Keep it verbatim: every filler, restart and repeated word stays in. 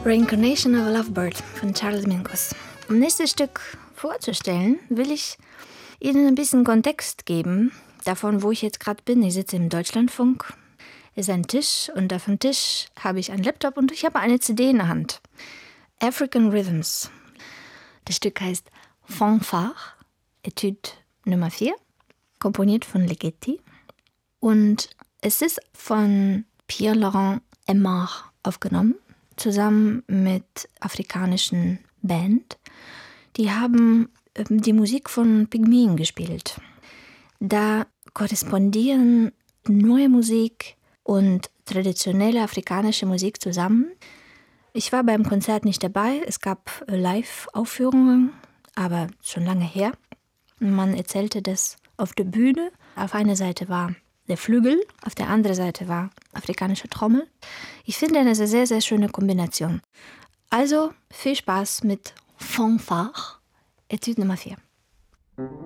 Reincarnation of a Lovebird von Charles Mingus. Um nächstes Stück vorzustellen, will ich Ihnen ein bisschen Kontext geben, davon, wo ich jetzt gerade bin. Ich sitze im Deutschlandfunk, ist ein Tisch und auf dem Tisch habe ich einen Laptop und ich habe eine C D in der Hand. African Rhythms. Das Stück heißt Fanfare, Etude Nummer vier, komponiert von Ligeti. Und es ist von Pierre-Laurent Aimard aufgenommen, zusammen mit afrikanischen Band. Die haben die Musik von Pygmäen gespielt. Da korrespondieren neue Musik und traditionelle afrikanische Musik zusammen. Ich war beim Konzert nicht dabei, es gab Live-Aufführungen, aber schon lange her. Man erzählte das auf der Bühne. Auf einer Seite war der Flügel, auf der anderen Seite war afrikanische Trommel. Ich finde eine sehr, sehr schöne Kombination. Also viel Spaß mit Fanfare, Etude Nummer vier.